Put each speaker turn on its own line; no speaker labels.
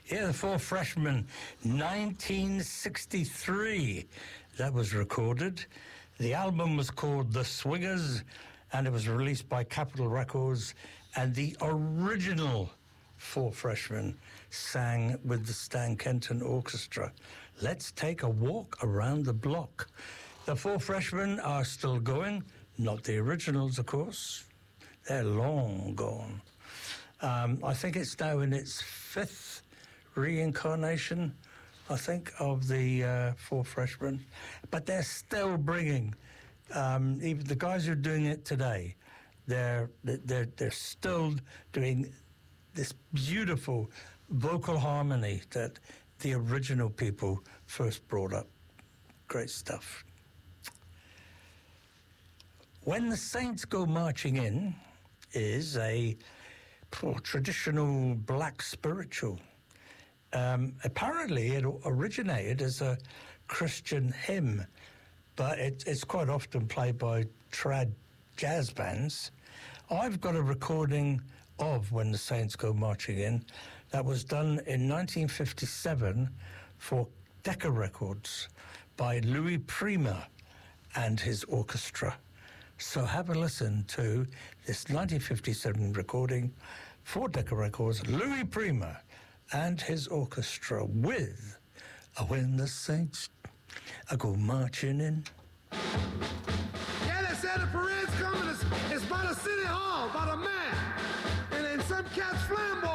Yeah, the Four Freshmen, 1963. That was recorded. The album was called The Swingers, and it was released by Capitol Records. And the original Four Freshmen sang with the Stan Kenton Orchestra. Let's take a walk around the block. The Four Freshmen are still going, not the originals, of course. They're long gone. I think it's now in its fifth reincarnation, I think, of the Four Freshmen. But they're still bringing, even the guys who are doing it today, they're still doing this beautiful vocal harmony that the original people first brought up. Great stuff. When the Saints Go Marching In is a traditional black spiritual. Apparently, it originated as a Christian hymn, but it's quite often played by trad jazz bands. I've got a recording of When the Saints Go Marching In that was done in 1957 for Decca Records by Louis Prima and his orchestra. So have a listen to this 1957 recording for Decca Records, Louis Prima and his orchestra with When the Saints Go Marching In.
Yeah, they said the parade's coming. It's by the city hall, by the man. And then some cat's flamboyant.